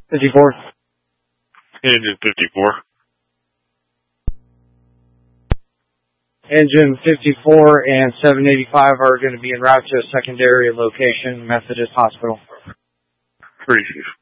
54. Engine 54. Engine 54 and 785 are going to be en route to a secondary location, Methodist Hospital. Appreciate it.